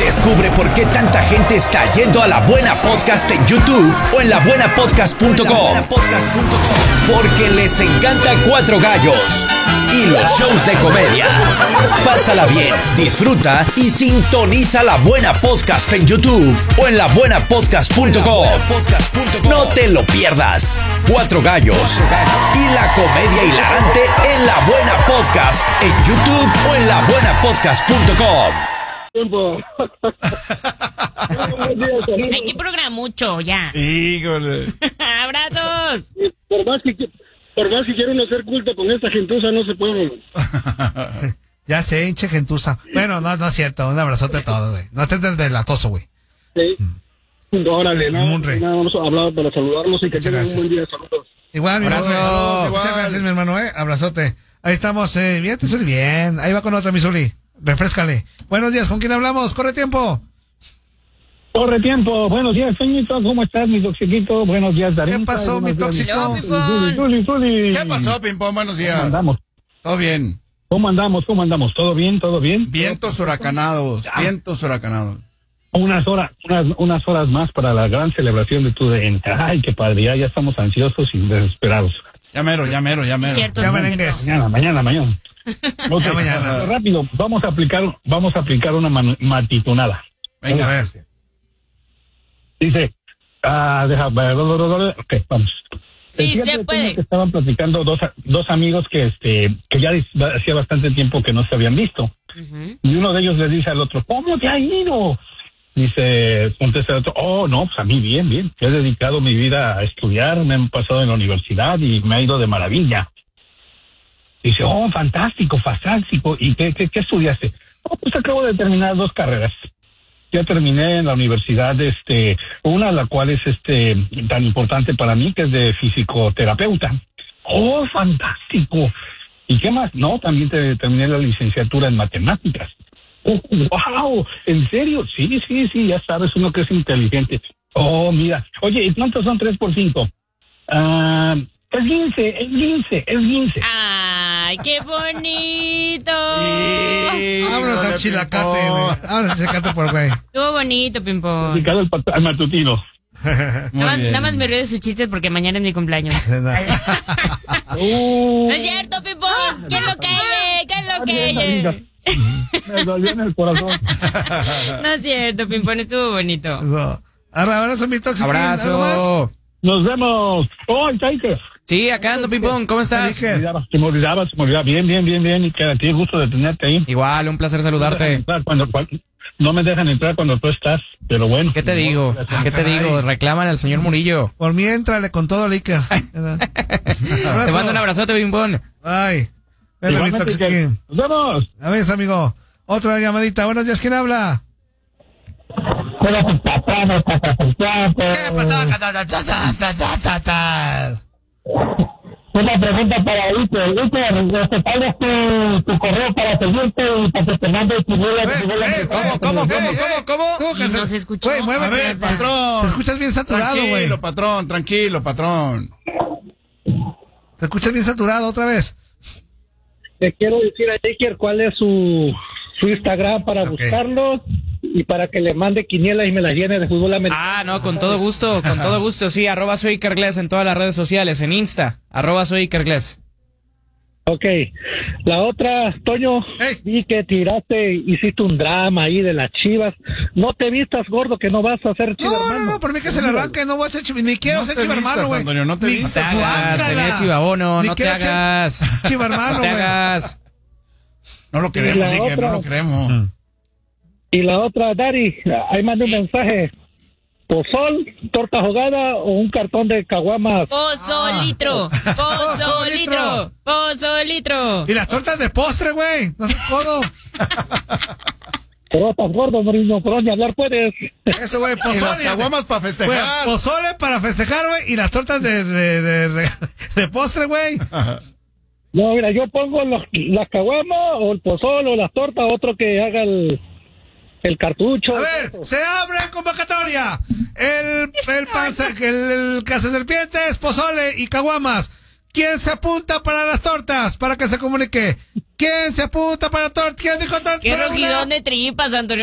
Descubre por qué tanta gente está yendo a La Buena Podcast en YouTube o en labuenapodcast.com. Porque les encanta Cuatro Gallos y los shows de comedia. Pásala bien, disfruta y sintoniza La Buena Podcast en YouTube o en labuenapodcast.com. No te lo pierdas. Cuatro Gallos y la comedia hilarante en La Buena Podcast en YouTube o en labuenapodcast.com. Tiempo. Hay que programar mucho ya. Híjole. Abrazos. Por más que quiera uno ser culto con esta gentuza, no se puede. Ya sé, hinche gentuza. Bueno, no es cierto. Un abrazote a todos, güey. No estés delatoso, güey. Sí. Órale, nada Munre. más hablado para saludarlos y que Muchas tengan gracias. un buen día. Saludos. Igual, mi hermano. Abrazo. Muchas Igual. gracias, mi hermano, abrazote. Ahí estamos, bien, te Zuli, bien. Ahí va con otra, mi Zuli. Refréscale. Buenos días, ¿con quién hablamos? Corre tiempo. Corre tiempo. Buenos días, Toñito. ¿Cómo estás, mi toxiquito? Buenos días, Darinka. ¿Qué pasó, mi Buenos días, tóxico? Pipón. ¿Qué pasó, Pimpón? Buenos días. ¿Cómo andamos? ¿Todo bien? ¿Cómo andamos? ¿Todo bien? ¿Todo bien? Vientos huracanados. Vientos huracanados. Unas horas más para la gran celebración de tu evento. Ay, qué padre. Ya estamos ansiosos y desesperados. Ya mero. Cierto, Ya sí, merengues. cierto. Mañana. Ok, Ya mañana. rápido. Vamos a aplicar una matitunada. Venga, A ver. Dice, ok, vamos. Sí, Decía se que puede. estaban platicando dos amigos que ya hacía bastante tiempo que no se habían visto. Ujú. Y uno de ellos le dice al otro, ¿cómo te ha ido? Contesta el otro, oh, no, pues a mí bien. Yo he dedicado mi vida a estudiar, me he pasado en la universidad y me ha ido de maravilla. Dice, oh, fantástico. ¿Y qué estudiaste? Oh, pues acabo de terminar 2 carreras. Ya terminé en la universidad, una de las cuales es tan importante para mí, que es de fisicoterapeuta. Oh, fantástico. ¿Y qué más? No, también terminé la licenciatura en matemáticas. Oh, wow, ¿en serio? Sí, ya sabes, uno que es inteligente. Oh, mira, oye, ¿y cuántos son 3 por 5? Es 15. Ay, qué bonito. Vámonos al chilacate, güey. Vámonos al chilacate por güey. Estuvo bonito, Pimpón. Dedicado al matutino. Nada más me río de sus chistes porque mañana es mi cumpleaños. No es cierto, Pimpón. ¿Quién lo calle? Me dolió en el corazón. No es cierto, Pimpón. Estuvo bonito. Eso. Abrazo, mi tóxico. ¿Algo más? Abrazo. Nos vemos. Oh, Taike. Sí, acá ando, Pimpón. ¿Cómo estás? Taike. Se me olvidaba. Bien. Y que a ti es gusto de tenerte ahí. Igual, un placer saludarte. No me dejan entrar cuando tú estás, pero bueno. ¿Qué te digo? Reclaman al señor Murillo. Por mí, entrale con todo Liker. Te mando un abrazote, Pimpón. Ay. Bueno, mi Igualmente, tóxico. que- Nos vemos. A ver, amigo. Otra llamadita. Buenos días, ¿quién habla? ¿Qué pasó? Una pregunta para Iker. ¿Cuál es tu correo para seguirte y para que te mande ¿Cómo? Tú, que No se escuchó. Güey, A muévete. ver, patrón. Te escuchas bien saturado, güey. Tranquilo, patrón. Te escuchas bien saturado otra vez. Te quiero decir a Iker cuál es su Instagram para Ok. buscarlo y para que le mande quinielas y me las llene de fútbol americano. Ah, no, con todo gusto, sí, @soy Ikergles en todas las redes sociales, en Insta, @soy Ikergles. Ok. La otra, Toño, Hey. vi que hiciste un drama ahí de las Chivas. No te vistas, gordo, que no vas a ser chivermano. No, por mí que se le arranque, no voy a ser ni quiero No ser te chivermano, vistas, güey. Antonio, no te Ni vistas. No te hagas, guácala. señor Chivabono, Ni no te quiero hagas. chivermano, No te güey. hagas. No lo queremos, la Iker, otra? no lo queremos. Y la otra, Dari, ahí mandé un mensaje. ¿Pozol, torta ahogada o un cartón de caguamas? Pozolitro. Y las tortas de postre, güey. No seas codo. Pero estás gordo, Morino, por dónde hablar puedes. Eso, güey, Y las pozole. caguamas para Güey, festejar. pozole para festejar, güey. Y las tortas de postre, güey. No, mira, yo pongo las caguamas o el pozol o las tortas, otro que haga el cartucho. A ver, se abre convocatoria. El cazaserpientes, pozole y caguamas. ¿Quién se apunta para las tortas? Para que se comunique. ¿Quién se apunta para tortas? ¿Quién dijo tortas? Qué rojidón de tripas, Antonio.